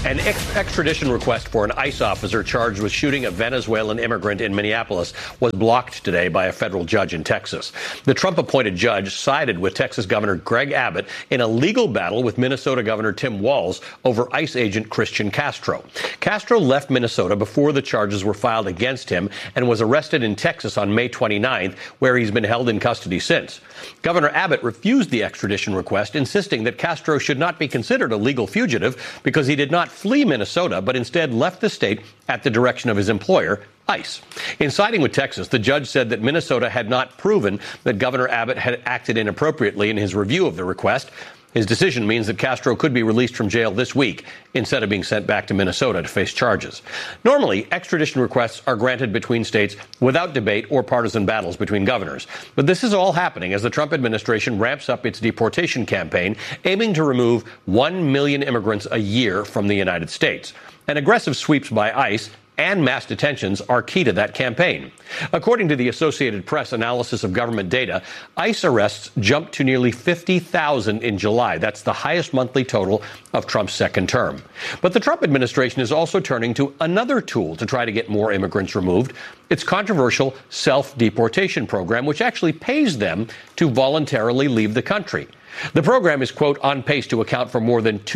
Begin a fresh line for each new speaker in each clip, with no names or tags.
An extradition request for an ICE officer charged with shooting a Venezuelan immigrant in Minneapolis was blocked today by a federal judge in Texas. The Trump-appointed judge sided with Texas Governor Greg Abbott in a legal battle with Minnesota Governor Tim Walz over ICE agent Christian Castro. Castro left Minnesota before the charges were filed against him and was arrested in Texas on May 29th, where he's been held in custody since. Governor Abbott refused the extradition request, insisting that Castro should not be considered a legal fugitive because he did not flee Minnesota, but instead left the state at the direction of his employer, ICE. In siding with Texas, the judge said that Minnesota had not proven that Governor Abbott had acted inappropriately in his review of the request. His decision means that Castro could be released from jail this week instead of being sent back to Minnesota to face charges. Normally, extradition requests are granted between states without debate or partisan battles between governors. But this is all happening as the Trump administration ramps up its deportation campaign, aiming to remove 1 million immigrants a year from the United States. And aggressive sweeps by ICE and mass detentions are key to that campaign. According to the Associated Press analysis of government data, ICE arrests jumped to nearly 50,000 in July. That's the highest monthly total of Trump's second term. But the Trump administration is also turning to another tool to try to get more immigrants removed. Its controversial self-deportation program, which actually pays them to voluntarily leave the country. The program is, quote, on pace to account for more than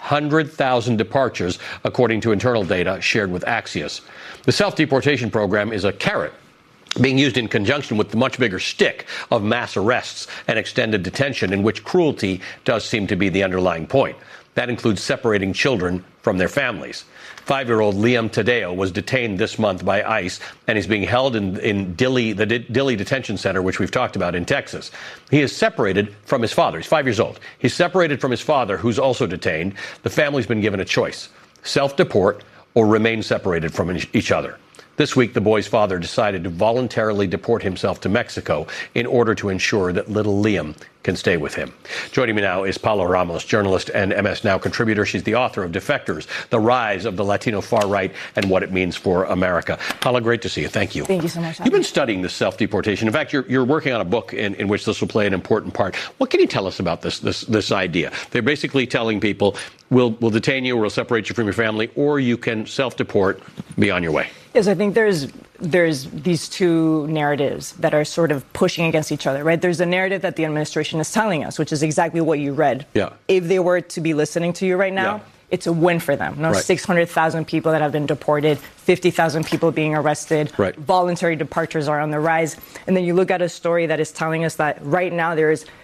200,000 departures, according to internal data shared with Axios. The self-deportation program is a carrot being used in conjunction with the much bigger stick of mass arrests and extended detention, in which cruelty does seem to be the underlying point. That includes separating children from their families. 5-year-old Liam Tadeo was detained this month by ICE, and he's being held in Dilley, the Dilley Detention Center, which we've talked about in Texas. He is separated from his father. He's 5 years old. He's separated from his father, who's also detained. The family's been given a choice: self-deport or remain separated from each other. This week, the boy's father decided to voluntarily deport himself to Mexico in order to ensure that little Liam can stay with him. Joining me now is Paula Ramos, journalist and MS Now contributor. She's the author of Defectors: The Rise of the Latino Far Right and What It Means for America. Paula, great to see you. Thank you.
Thank you so much.
You've been studying this self-deportation. In fact, you're working on a book in which this will play an important part. What can you tell us about this idea? They're basically telling people, we'll detain you, or we'll separate you from your family, or you can self-deport, be on your way.
Yes, I think there's these two narratives that are sort of pushing against each other, right? There's a narrative that the administration is telling us, which is exactly what you read.
Yeah.
If they were to be listening to you right now,
yeah,
it's a win for them.
Right.
600,000 people that have been deported, 50,000 people being arrested,
right,
voluntary departures are on the rise. And then you look at a story that is telling us that right now there is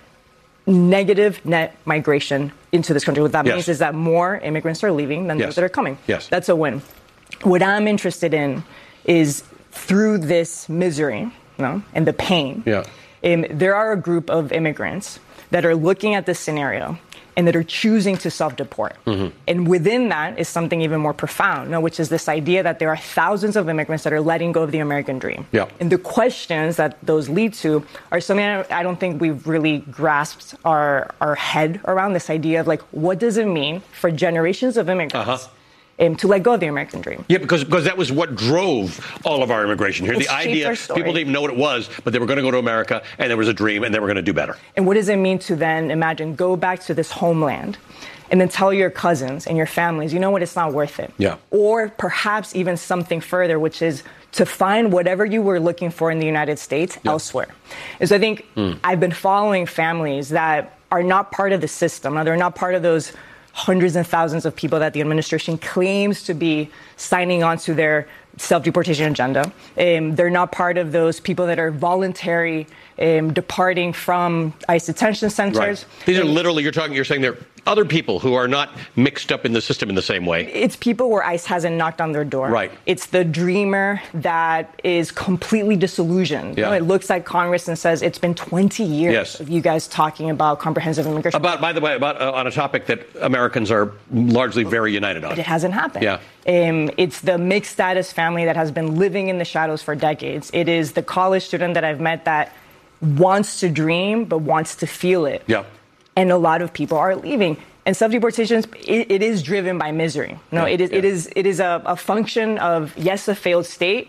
negative net migration into this country. What that means is that more immigrants are leaving than those that are coming.
Yes.
That's a win. What I'm interested in is through this misery, and the pain, there are a group of immigrants that are looking at this scenario and that are choosing to self-deport. Mm-hmm. And within that is something even more profound, which is this idea that there are thousands of immigrants that are letting go of the American dream. Yeah. And the questions that those lead to are something I don't think we've really grasped our head around, this idea of, like, what does it mean for generations of immigrants to let go of the American dream?
Yeah, because that was what drove all of our immigration here.
It's
the idea, people didn't even know what it was, but they were going to go to America, and there was a dream, and they were going to do better.
And what does it mean to then imagine, go back to this homeland, and then tell your cousins and your families, you know what, it's not worth it.
Yeah.
Or perhaps even something further, which is to find whatever you were looking for in the United States elsewhere. And so I think I've been following families that are not part of the system. They're not part of those hundreds and thousands of people that the administration claims to be signing on to their self-deportation agenda. They're not part of those people that are voluntary departing from ICE detention centers.
Right. These are literally, you're saying they're other people who are not mixed up in the system in the same way.
It's people where ICE hasn't knocked on their door.
Right.
It's the dreamer that is completely disillusioned.
Yeah.
It looks at Congress and says, it's been 20 years of you guys talking about comprehensive immigration.
By the way, on a topic that Americans are largely very united on.
But it hasn't happened.
Yeah.
It's the mixed status family that has been living in the shadows for decades. It is the college student that I've met that wants to dream but wants to feel it.
Yeah.
And a lot of people are leaving. And self-deportation, it is driven by misery. It is a function of, yes, a failed state,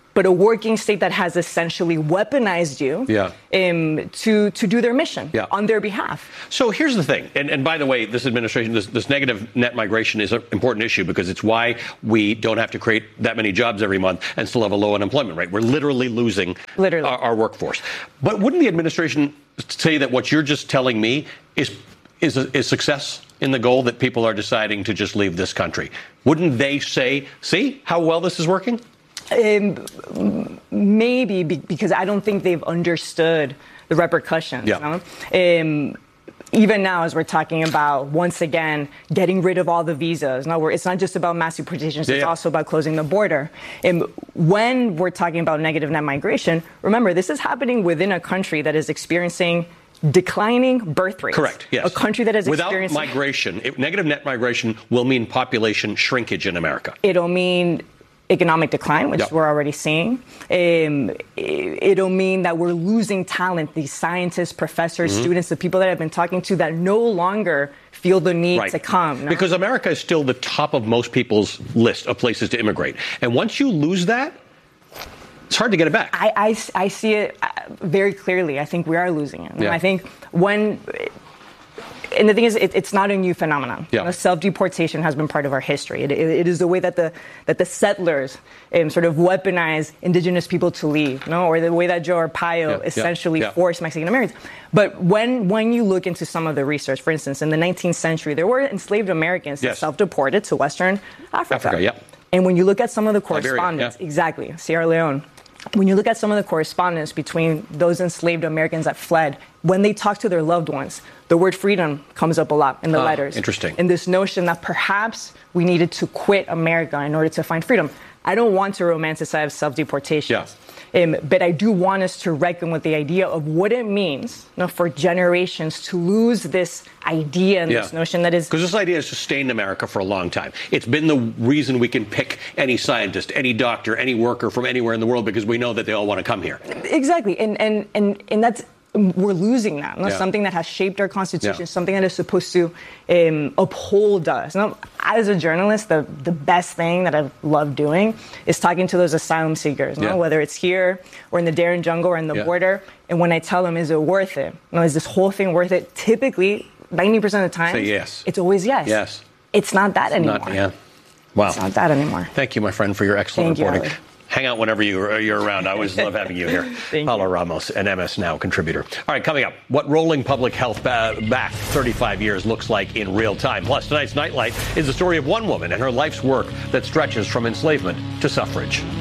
but a working state that has essentially weaponized you to do their mission on their behalf.
So here's the thing. And by the way, this administration, this negative net migration is an important issue because it's why we don't have to create that many jobs every month and still have a low unemployment rate. We're literally losing our workforce. But wouldn't the administration say that what you're just telling me is success in the goal that people are deciding to just leave this country? Wouldn't they say, see how well this is working?
Maybe because I don't think they've understood the repercussions. You know? Even now, as we're talking about, once again, getting rid of all the visas. No, it's not just about mass deportations. It's also about closing the border. When we're talking about negative net migration, remember, this is happening within a country that is experiencing declining birth rates.
Correct, yes.
A country that is experiencing...
Without migration, negative net migration will mean population shrinkage in America.
It'll mean economic decline, which we're already seeing. It'll mean that we're losing talent, these scientists, professors, students, the people that I've been talking to that no longer feel the need to come. No?
Because America is still the top of most people's list of places to immigrate. And once you lose that, it's hard to get it back.
I see it very clearly. I think we are losing it. I think and the thing is, it's not a new phenomenon. You know, self-deportation has been part of our history. It is the way that the settlers sort of weaponize indigenous people to leave, or the way that Joe Arpaio essentially forced Mexican Americans. But when you look into some of the research, for instance, in the 19th century, there were enslaved Americans that self-deported to Western Africa. And when you look at some of the correspondence, Sierra Leone, when you look at some of the correspondence between those enslaved Americans that fled, when they talk to their loved ones, the word freedom comes up a lot in the letters.
Interesting.
And this notion that perhaps we needed to quit America in order to find freedom. I don't want to romanticize self-deportation. But I do want us to reckon with the idea of what it means for generations to lose this idea and this notion that is...
Because this idea has sustained America for a long time. It's been the reason we can pick any scientist, any doctor, any worker from anywhere in the world because we know that they all want to come here.
Exactly. And that's... We're losing that. Something that has shaped our Constitution, something that is supposed to uphold us. As a journalist, the best thing that I've loved doing is talking to those asylum seekers, whether it's here or in the Darien Jungle or in the border. And when I tell them, is it worth it? Is this whole thing worth it? Typically, 90% of the time,
say yes.
It's always yes.
Yes.
It's not that anymore.
Wow.
It's not that anymore.
Thank you, my friend, for your excellent reporting.
Ali.
Hang out whenever you're around. I always love having you here. Paula Ramos, an MS Now contributor. All right, coming up, what rolling public health back 35 years looks like in real time. Plus, tonight's Nightlight is the story of one woman and her life's work that stretches from enslavement to suffrage.